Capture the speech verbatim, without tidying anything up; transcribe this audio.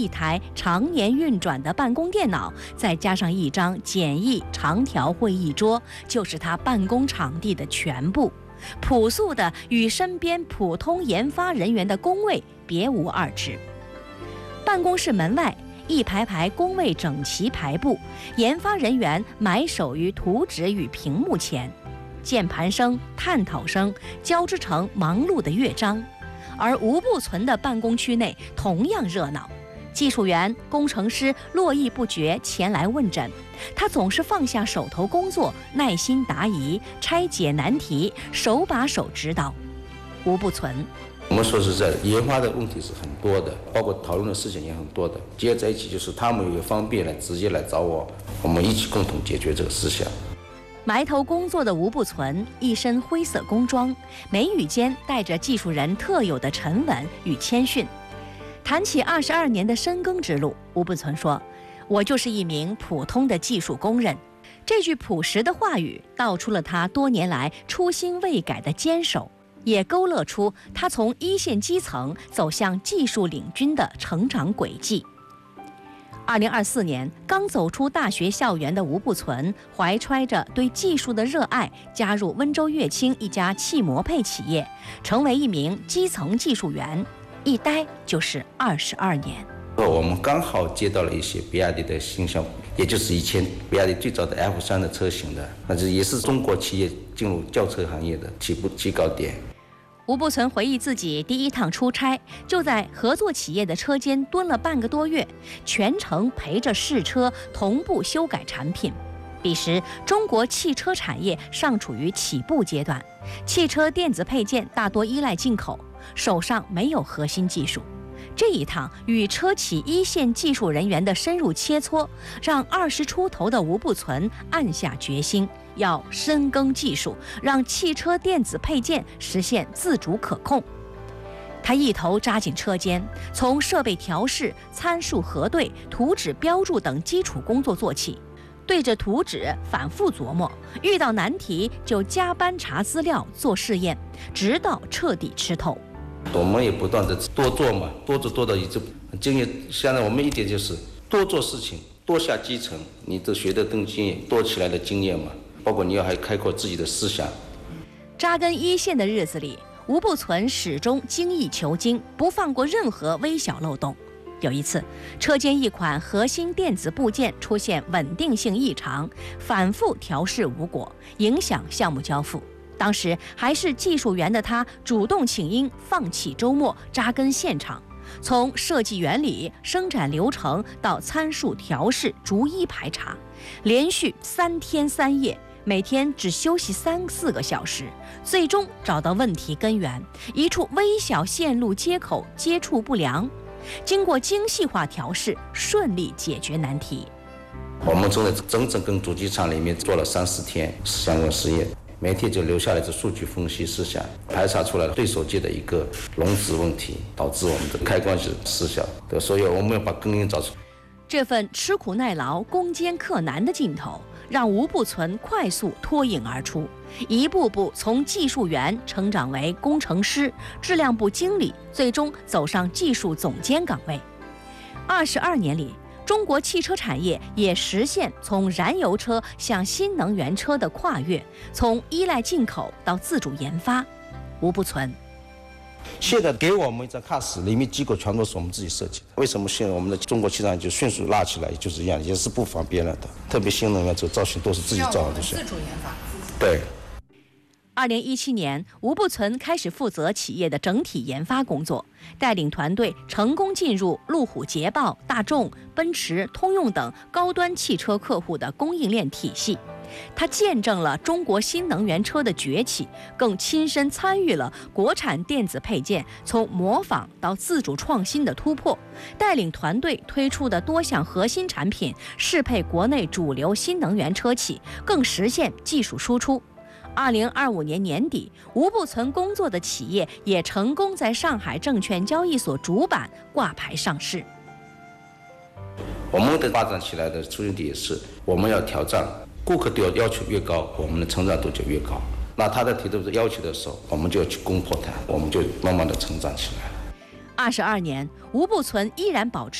一台常年运转的办公电脑，再加上一张简易长条会议桌，就是他办公场地的全部。朴素的与身边普通研发人员的工位别无二致。办公室门外，一排排工位整齐排布，研发人员埋首于图纸与屏幕前，键盘声、探讨声交织成忙碌的乐章。而吴步存的办公区内同样热闹，技术员、工程师络绎不绝前来问诊，他总是放下手头工作，耐心答疑，拆解难题，手把手指导。吴步存， 我们说实在的，研发的问题是很多的，包括讨论的事情也很多的，结合在一起就是他们也方便来直接来找我，我们一起共同解决这个事项。 埋头工作的吴步存一身灰色工装，眉宇间带着技术人特有的沉稳与谦逊。谈起二十二年的深耕之路，吴步存说：“我就是一名普通的技术工人。”这句朴实的话语道出了他多年来初心未改的坚守，也勾勒出他从一线基层走向技术领军的成长轨迹。二零二四年，刚走出大学校园的吴步存，怀揣着对技术的热爱，加入温州乐清一家汽模配企业，成为一名基层技术员，一待就是二十二年。 我们刚好接到了一些比亚迪的新项目，也就是以前比亚迪最早的 F 三 的车型的，那这也是中国企业进入轿车行业的起步起高点。 吴步存回忆自己第一趟出差，就在合作企业的车间蹲了半个多月，全程陪着试车同步修改产品。彼时，中国汽车产业尚处于起步阶段，汽车电子配件大多依赖进口，手上没有核心技术。这一趟与车企一线技术人员的深入切磋，让二十出头的吴步存暗下决心，要深耕技术，让汽车电子配件实现自主可控。他一头扎进车间，从设备调试、参数核对、图纸标注等基础工作做起，对着图纸反复琢磨，遇到难题就加班查资料做试验，直到彻底吃透。 我们也不断的多做嘛，多做多到一直经验。现在我们一点就是多做事情，多下基层，你这学的更经验，多起来的经验嘛。包括你要还开阔自己的思想。 扎根一线的日子里，吴步存始终精益求精，不放过任何微小漏洞。有一次，车间一款核心电子部件出现稳定性异常，反复调试无果，影响项目交付。当时还是技术员的他，主动请缨，放弃周末，扎根现场，从设计原理、生产流程到参数调试，逐一排查，连续三天三夜，每天只休息三四个小时，最终找到问题根源，一处微小线路接口接触不良，经过精细化调试，顺利解决难题。 我们真的整整跟主机厂里面做了三四天相关实验，每天就留下来这数据分析思想，排查出来了对手机的一个容值问题，导致我们的开关是失效的，所以我们要把根源找出。 这份吃苦耐劳、攻坚克难的劲头，让吴步存快速脱颖而出，一步步从技术员成长为工程师、质量部经理，最终走上技术总监岗位。二十二年里，中国汽车产业也实现从燃油车向新能源车的跨越，从依赖进口到自主研发。吴步存， 现在给我们一张卡史，里面机构全都是我们自己设计的。为什么现在我们的中国汽车就迅速拉起来，就是一样，也是不仿别人的。特别新能源这个造型都是自己造的， 自主研发。 对。 二零一七年，吴步存开始负责企业的整体研发工作，带领团队成功进入路虎、捷豹、大众、奔驰、通用等高端汽车客户的供应链体系。他见证了中国新能源车的崛起，更亲身参与了国产电子配件从模仿到自主创新的突破，带领团队推出的多项核心产品适配国内主流新能源车企，更实现技术输出。二零二五年年底，吴步存工作的企业也成功在上海证券交易所主板挂牌上市。 我们的发展起来的出现点也是，我们要挑战，顾客对要求越高，我们的成长度就越高。那他在提出要求的时候，我们就要去攻破它，我们就慢慢的成长起来。 二十二年，吴步存依然保持